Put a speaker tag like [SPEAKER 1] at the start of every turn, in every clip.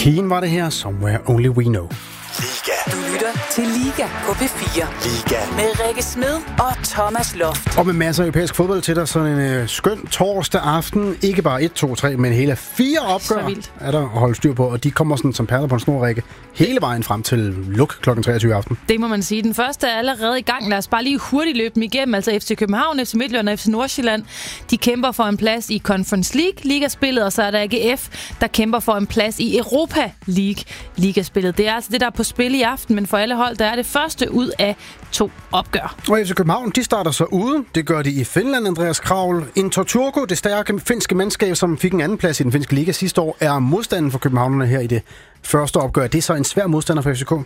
[SPEAKER 1] Keen var det her, Somewhere Only We Know.
[SPEAKER 2] Liga. Du lytter til Liga på P4.
[SPEAKER 3] Liga.
[SPEAKER 2] Med Rikke Smed og Thomas Loft.
[SPEAKER 1] Og med masser af europæisk fodbold til dig, sådan en skøn torsdag aften. Ikke bare 1, 2, 3, men hele 4 opgør er der at holde styr på. Og de kommer sådan som perler på en snor, Rikke, hele vejen frem til luk kl. 23 aften.
[SPEAKER 4] Det må man sige. Den første er allerede i gang. Lad os bare lige hurtigt løbe dem igennem. Altså FC København, FC Midtjylland og FC Nordsjælland. De kæmper for en plads i Conference League ligaspillet, og så er der AGF, der kæmper for en plads i Europa League ligaspillet. Det er altså det, der er på spil i aften, men for alle hold, der er det første ud af 2 opgør.
[SPEAKER 1] Og FC København, de starter så ude. Det gør de i Finland, Andreas Kravl. Inter Turku, det stærke finske mandskab, som fik en anden plads i den finske liga sidste år, er modstanden for københavnerne her i det første opgør. Det er så en svær modstander for FCK.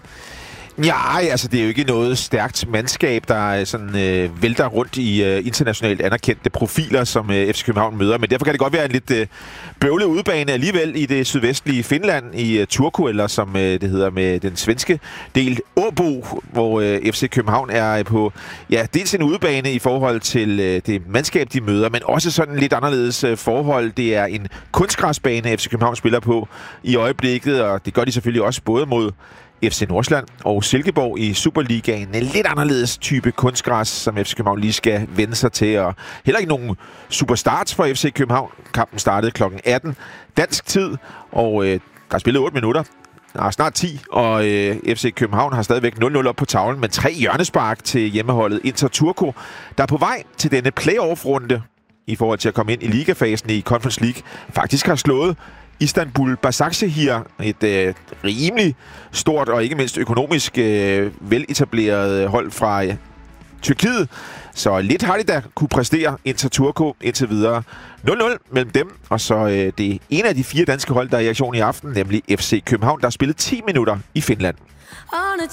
[SPEAKER 5] Ja, altså det er jo ikke noget stærkt mandskab, der sådan vælter rundt i internationalt anerkendte profiler, som FC København møder. Men derfor kan det godt være en lidt bøvlet udebane alligevel i det sydvestlige Finland, i Turku, eller som det hedder med den svenske del, Åbo, hvor FC København er på dels en udebane i forhold til det mandskab, de møder, men også sådan lidt anderledes forhold. Det er en kunstgræsbane, FC København spiller på i øjeblikket, og det gør de selvfølgelig også både mod FC Nordsjælland og Silkeborg i Superligaen. En lidt anderledes type kunstgræs, som FC København lige skal vende sig til. Og heller ikke nogen superstarts for FC København. Kampen startede kl. 18 dansk tid, og der er spillet 8 minutter. Snart 10, og FC København har stadigvæk 0-0 op på tavlen, men 3 hjørnespark til hjemmeholdet Inter Turku, der er på vej til denne playoff-runde i forhold til at komme ind i ligafasen i Conference League. Faktisk har slået Istanbul Başakşehir, et rimelig stort og ikke mindst økonomisk veletableret hold fra Tyrkiet. Så lidt har de da kunne præstere Inter Turku indtil videre. 0-0 mellem dem, og så det ene af de 4 danske hold, der er i aktion i aften, nemlig FC København, der har spillet 10 minutter i Finland.